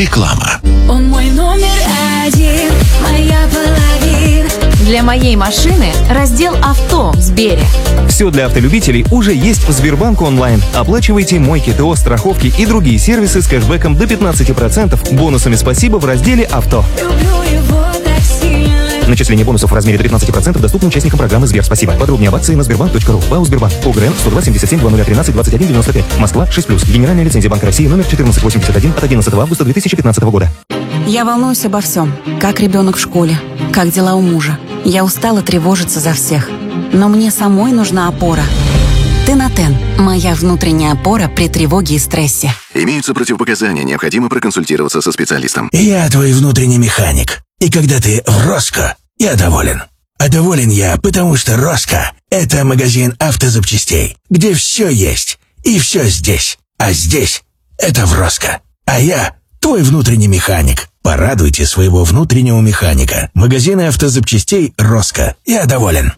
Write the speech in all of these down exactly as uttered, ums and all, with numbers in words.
Реклама. Он мой номер один, моя половина. Для моей машины раздел «Авто» в Сбере. Все для автолюбителей уже есть в Сбербанк онлайн. Оплачивайте мойки, ТО, страховки и другие сервисы с кэшбэком до пятнадцати процентов, бонусами «Спасибо» в разделе «Авто». Люблю его так сильно. Начисление бонусов в размере до пятнадцати процентов доступно участникам программы «Сбер Спасибо». Подробнее об акции на сбербанк точка ру. ПАО «Сбербанк». ОГРН сто два семьдесят семь двадцать ноль тринадцать двадцать один девяносто пять. Москва шесть плюс. Генеральная лицензия Банка России номер четырнадцать восемьдесят один от одиннадцатого августа две тысячи пятнадцатого года. Я волнуюсь обо всем. Как ребенок в школе, как дела у мужа. Я устала тревожиться за всех. Но мне самой нужна опора. Тенотен – моя внутренняя опора при тревоге и стрессе. Имеются противопоказания, необходимо проконсультироваться со специалистом. Я твой внутренний механик. И когда ты в Роско, я доволен. А доволен я, потому что Роско – это магазин автозапчастей, где все есть и все здесь. А здесь – это в Роско. А я – твой внутренний механик. Порадуйте своего внутреннего механика. Магазины автозапчастей Роско. Я доволен.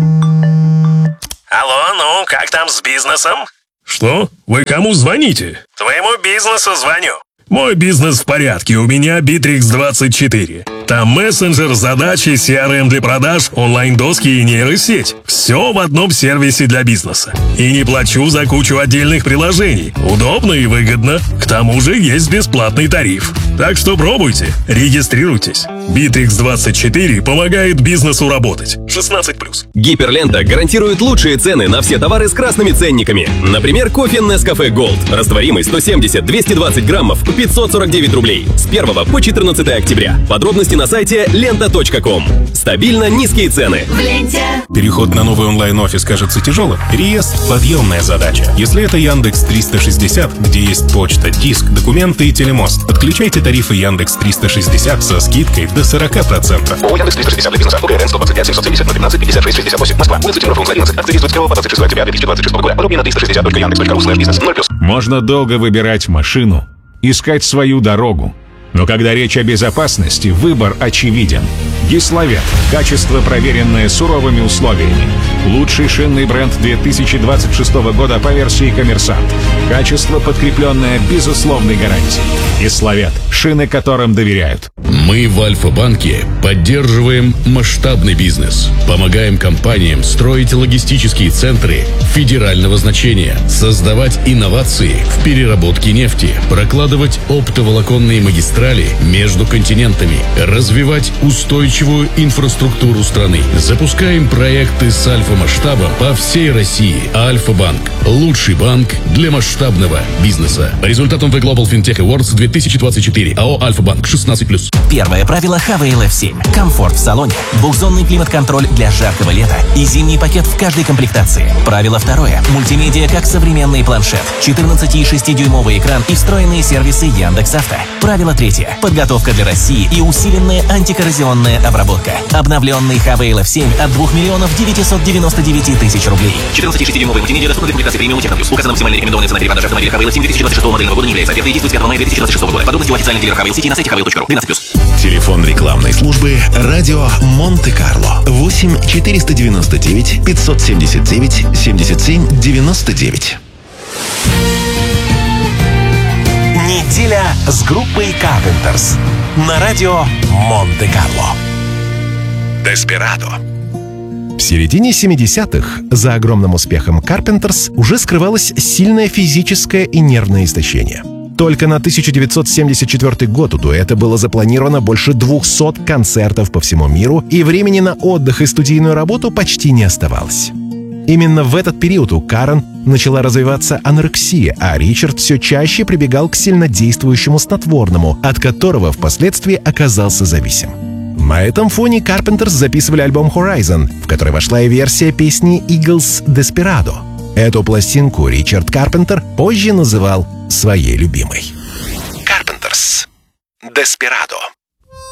Алло, ну, как там с бизнесом? Что? Вы кому звоните? Твоему бизнесу звоню. Мой бизнес в порядке, у меня Битрикс двадцать четыре. Там мессенджер, задачи, си ар эм для продаж, онлайн-доски и нейросеть. Все в одном сервисе для бизнеса. И не плачу за кучу отдельных приложений. Удобно и выгодно. К тому же есть бесплатный тариф. Так что пробуйте, регистрируйтесь. Битрикс двадцать четыре помогает бизнесу работать. шестнадцать плюс. Гиперлента гарантирует лучшие цены на все товары с красными ценниками. Например, кофе Nescafe Gold. Растворимый сто семьдесят двести двадцать граммов, пятьсот сорок девять рублей. С первого по четырнадцатое октября. Подробности на сайте лента точка ком. Стабильно низкие цены. В ленте. Переход на новый онлайн-офис кажется тяжелым? Реестр – подъемная задача. Если это Яндекс триста шестьдесят, где есть почта, диск, документы и телемост, подключайте тарифы Яндекс триста шестьдесят со скидкой до сорок процентов. О Яндекс триста шестьдесят для бизнеса. ОГРН сто двадцать пять семьсот семьдесят ноль пятнадцать пятьдесят шесть шестьдесят восемь. Москва. Улица Тимирова, одиннадцать. Акция действует с первого по двадцать шестое октября две тысячи двадцать шестого года. Подробнее на триста шестьдесят точка яндекс точка ру слэш бизнес. ноль плюс. Можно долго выбирать машину, искать свою дорогу. Но когда речь о безопасности, выбор очевиден. Гиславет. Качество, проверенное суровыми условиями. Лучший шинный бренд две тысячи двадцать шестого года по версии «Коммерсант». Качество, подкрепленное безусловной гарантией. Гиславет. Шины, которым доверяют. Мы в Альфа-банке поддерживаем масштабный бизнес. Помогаем компаниям строить логистические центры федерального значения, создавать инновации в переработке нефти, прокладывать оптоволоконные магистрали между континентами, развивать устойчивую инфраструктуру страны. Запускаем проекты с альфа-масштабом по всей России. Альфа-банк – лучший банк для масштабного бизнеса. По результатам The Global FinTech Awards две тысячи двадцать четыре. АО «Альфа-банк» шестнадцать плюс. Первое правило эйч ви эл эф семь. Комфорт в салоне. Двухзонный климат-контроль для жаркого лета и зимний пакет в каждой комплектации. Правило второе. Мультимедиа как современный планшет. четырнадцати и шестидюймовый экран и встроенные сервисы Яндекс.Авто. Правило третье. Подготовка для России и усиленная антикоррозионная обработка. Обновленный эйч ви эл эф семь от двух миллионов девятисот девяноста девяти тысяч рублей. четырнадцати и шестидюймовый мультимедиа доступна для комплектации премиум Техноплюс. Указана максимальная рекомендованная цена перепродажи автомобиля эйч ви эл эф семь две тысячи двадцать шестого модельного года не является. Оферта действует с пятого мая две тысячи двадцать шестого года. Подробности у официальных дилеров эйч ви эл Сити на сайте эйч ви эл точка ру. двенадцать плюс. Телефон рекламной службы «Радио Монте-Карло». восемь четыреста девяносто девять пятьсот семьдесят девять семьдесят семь девяносто девять. Неделя с группой Carpenters на радио Монте-Карло. Деспирадо. В середине семидесятых за огромным успехом Carpenters уже скрывалось сильное физическое и нервное истощение. Только на тысяча девятьсот семьдесят четвёртый год у дуэта было запланировано больше двухсот концертов по всему миру, и времени на отдых и студийную работу почти не оставалось. Именно в этот период у Карен начала развиваться анорексия, а Ричард все чаще прибегал к сильнодействующему снотворному, от которого впоследствии оказался зависим. На этом фоне Carpenters записывали альбом Horizon, в который вошла и версия песни Eagles Desperado. Эту пластинку Ричард Карпентер позже называл своей любимой. Carpenters. Desperado.